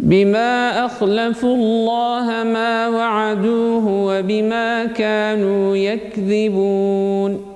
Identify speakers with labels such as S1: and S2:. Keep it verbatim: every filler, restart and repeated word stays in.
S1: بما أخلفوا الله ما وعدوه وبما كانوا يكذبون